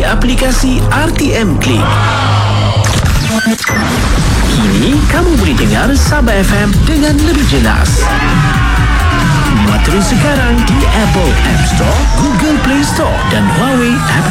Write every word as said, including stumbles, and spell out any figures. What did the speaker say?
melalui aplikasi R T M Click. Kini kamu boleh dengar Sabah F M dengan lebih jelas. Muat terus sekarang di Apple App Store, Google Play Store dan Huawei App